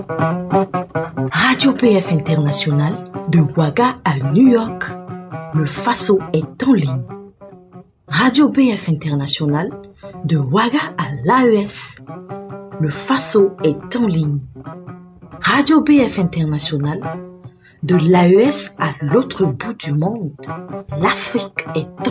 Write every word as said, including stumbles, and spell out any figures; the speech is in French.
Radio P F International, de Ouaga à New York, le Faso est en ligne. Radio P F International, de Ouaga à l'A E S, le Faso est en ligne. Radio P F International, de l'A E S à l'autre bout du monde, l'Afrique est en ligne.